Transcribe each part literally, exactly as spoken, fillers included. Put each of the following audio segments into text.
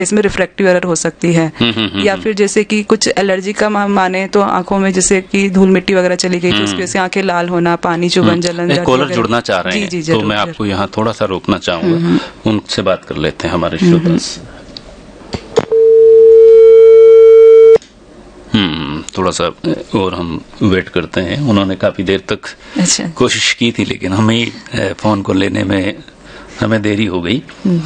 इसमें refractive error हो सकती है। या फिर जैसे कि कुछ एलर्जी का हम माने तो आंखों में जैसे कि धूल मिट्टी वगैरह चली गई तो उसकी वजह से आंखें लाल होना, पानी चुभन, जलन। कॉलर जुड़ना चाह रहे हैं, जी, जी, तो मैं आपको यहाँ थोड़ा सा रोकना चाहूंगा, उनसे बात कर लेते हैं हमारे श्रोता से। हम्म थोड़ा सा और हम वेट करते हैं। उन्होंने काफी देर तक अच्छा। कोशिश की थी, लेकिन हमें फोन को लेने में हमें देरी हो गई।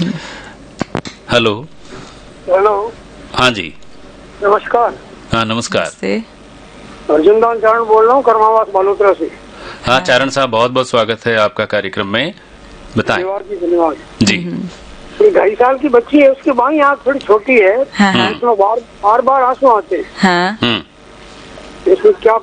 हेलो हेलो, हाँ जी, नमस्कार। हाँ नमस्कार, अर्जुन दान चारण बोल रहा हूँ, कर्मावास बालोतरा से। हाँ चारण साहब, बहुत बहुत स्वागत है आपका कार्यक्रम में, बताएं। धन्यवाद जी। ये ढाई साल की बच्ची है, उसकी बाई आँख थोड़ी छोटी है, इसमें बार बार बार आंसू आते हैं। हाँ। इसमें क्या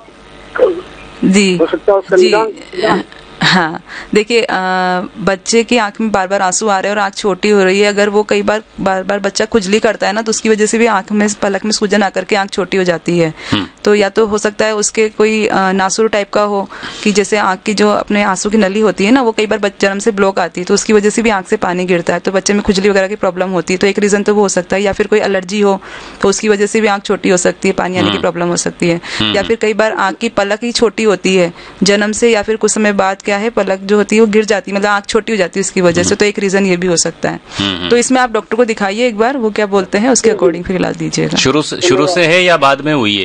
जी हो सकता है उसका निदान? हाँ, देखिए बच्चे की आंख में बार बार आंसू आ रहे हैं और आंख छोटी हो रही है। अगर वो कई बार बार बार बच्चा खुजली करता है ना, तो उसकी वजह से भी आंख में पलक में सूजन आकर के आंख छोटी हो जाती है। तो या तो हो सकता है उसके कोई नासुर टाइप का हो, कि जैसे आंख की जो अपने आंसू की नली होती है ना, वो कई बार जन्म से ब्लॉक आती है, तो उसकी वजह से भी आंख से पानी गिरता है, तो बच्चे में खुजली वगैरह की प्रॉब्लम होती है। तो एक रीजन तो वो हो सकता है। या फिर कोई एलर्जी हो तो उसकी वजह से भी आंख छोटी हो सकती है, पानी आने की प्रॉब्लम हो सकती है। या फिर कई बार आंख की पलक ही छोटी होती है जन्म से, या फिर कुछ समय बाद क्या है पलक जो होती है वो गिर जाती है, मतलब आंख छोटी हो जाती है उसकी वजह से। तो एक रीजन ये भी हो सकता है। तो इसमें आप डॉक्टर को दिखाइए एक बार, वो क्या बोलते हैं उसके अकॉर्डिंग फिर इलाज दीजिएगा। शुरू से शुरू से है या बाद में हुई है?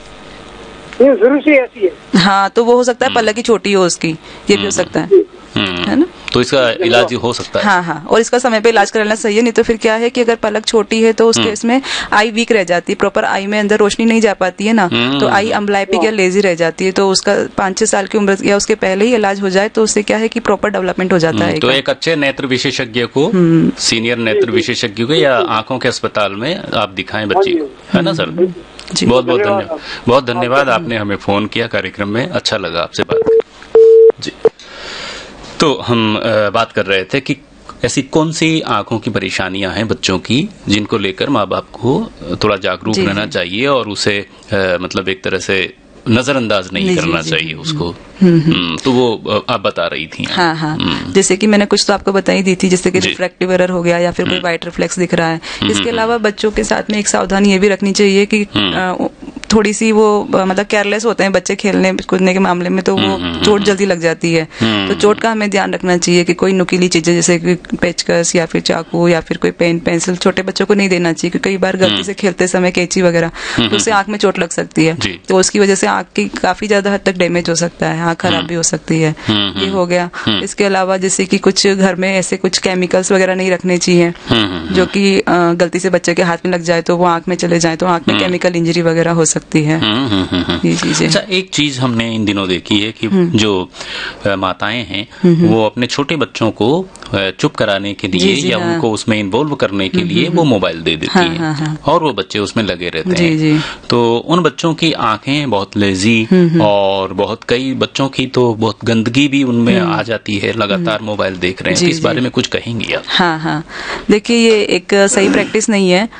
शुरू से ऐसी है। हाँ, तो वो हो सकता है पलक ही छोटी हो उसकी, ये भी हो सकता है, है ना। तो इसका इलाज हो सकता है। हाँ हाँ, और इसका समय पे इलाज कराना सही है। नहीं तो फिर क्या है कि अगर पलक छोटी है तो उसके इसमें आई वीक रह जाती है, प्रॉपर आई में अंदर रोशनी नहीं जा पाती है ना, तो आई अम्ब्लाइपिक या लेजी रह जाती है। तो उसका पाँच छह साल की उम्र या उसके पहले ही इलाज हो जाए तो उससे क्या है कि प्रॉपर डेवलपमेंट हो जाता है। तो एक अच्छे नेत्र विशेषज्ञ को, सीनियर नेत्र विशेषज्ञ को या आंखों के अस्पताल में आप दिखाएं बच्ची को, है ना सर। बहुत बहुत धन्यवाद, बहुत धन्यवाद, आपने हमें फोन किया कार्यक्रम में, अच्छा लगा आपसे बात कर जी। तो हम बात कर रहे थे कि ऐसी कौन सी आंखों की परेशानियां हैं बच्चों की जिनको लेकर माँ बाप को थोड़ा जागरूक रहना चाहिए और उसे मतलब एक तरह से नजरअंदाज नहीं करना चाहिए उसको। तो वो आप बता रही थी। हाँ हाँ, जैसे कि मैंने कुछ तो आपको बताई दी थी, जैसे कि रिफ्रैक्टिव एरर हो गया या फिर कोई वाइट रिफ्लेक्स दिख रहा है। इसके अलावा बच्चों के साथ में एक सावधानी ये भी रखनी चाहिए कि थोड़ी सी वो मतलब केयरलेस होते हैं बच्चे खेलने कूदने के मामले में, तो वो चोट जल्दी लग जाती है। तो चोट का हमें ध्यान रखना चाहिए कि कोई नुकीली चीजें जैसे कि पेचकस या फिर चाकू या फिर कोई पेन पेंसिल छोटे बच्चों को नहीं देना चाहिए, क्योंकि कई बार गलती से खेलते समय कैंची वगैरह तो उससे आंख में चोट लग सकती है। तो उसकी वजह से आंख की काफी ज्यादा हद तक डैमेज हो सकता है, आंख खराब भी हो सकती है। ये हो गया। इसके अलावा जैसे कि कुछ घर में ऐसे कुछ केमिकल्स वगैरह नहीं रखने चाहिए जो कि गलती से बच्चे के हाथ में लग जाए तो वो आंख में चले जाए तो आंख में केमिकल इंजरी वगैरह हो सकती है। जी जी जी। अच्छा, एक चीज हमने इन दिनों देखी है कि जो माताएं हैं वो अपने छोटे बच्चों को चुप कराने के लिए या हाँ। उनको उसमें इन्वॉल्व करने के लिए वो मोबाइल दे देती हाँ, हैं हाँ, हाँ। और वो बच्चे उसमें लगे रहते जी, हैं जी। तो उन बच्चों की आंखें बहुत लेजी और बहुत कई बच्चों की तो बहुत गंदगी भी उनमें आ जाती है, लगातार मोबाइल देख रहे हैं। तो इस बारे में कुछ कहेंगी आप? हाँ हाँ, देखिए ये एक सही प्रैक्टिस नहीं है।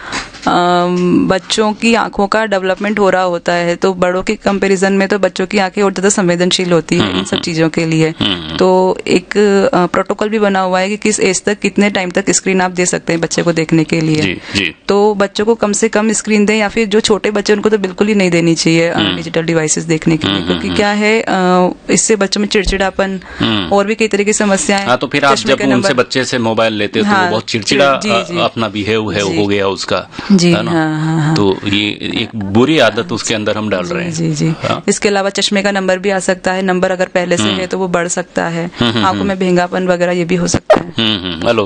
बच्चों की आंखों का डेवलपमेंट हो रहा होता है, तो बड़ों के कंपैरिजन में तो बच्चों की आंखें और ज्यादा संवेदनशील होती है इन सब चीजों के लिए। तो एक प्रोटोकॉल भी बना हुआ है कि किस एज तक कितने टाइम तक स्क्रीन आप दे सकते हैं बच्चे को देखने के लिए। जी, जी। तो बच्चों को कम से कम स्क्रीन दें, या फिर जो छोटे बच्चे उनको तो बिल्कुल ही नहीं देनी चाहिए डिजिटल डिवाइसेस देखने के लिए, क्योंकि क्या है इससे बच्चों में चिड़चिड़ापन और भी कई तरह की समस्याएं। हाँ, तो फिर आप जब उनसे बच्चे से मोबाइल लेते हो तो वो बहुत चिड़चिड़ा अपना बिहेव है हो गया उसका, जी है ना। हाँ, हाँ, तो ये एक बुरी आदत उसके अंदर हम डाल रहे हैं। जी जी। हाँ? इसके अलावा चश्मे का नंबर भी आ सकता है, नंबर अगर पहले से है तो वो बढ़ सकता है, आंखों में भेंगापन वगैरह ये भी हो सकता है। हेलो,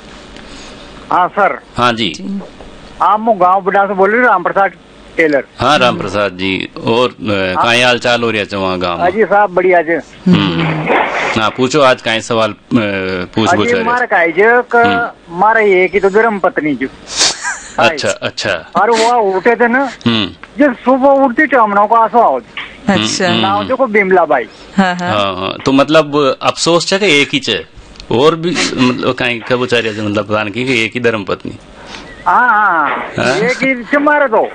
हाँ सर। हाँ जी, आप गाँव बुढ़ा से बोल रहे राम प्रसाद टेलर? हाँ राम प्रसाद जी, और कहीं हाल चाल हो रहा है वहाँ गाँव? जी साहब बढ़िया जी। हाँ पूछो, आज कहीं सवाल पूछ पूछ रहे? मारा का है मारा ये की तो धर्म पत्नी जो। अच्छा अच्छा। और वो उठे थे ना, जब सुबह उठती चामना को आंसू आओ। अच्छा। नाम जो को बिमला बाई। हाँ हाँ। तो मतलब अफसोस है कि एक ही चे और भी मतलब कहीं कब उचारिया मतलब प्रधान की एक ही धर्म पत्नी? हाँ एक ही मारे तो।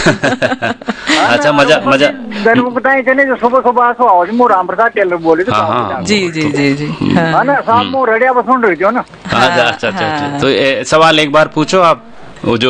अच्छा, मजा मजा धर्म बताए चले जो सुबह सुबह आंसू आओ। मो राम प्रसाद टेलर बोले थे। जी जी जी जी। है ना साहब, मो रेडिया पर सुन रही थी ना। अच्छा अच्छा अच्छा। तो सवाल एक बार पूछो आप। वो जो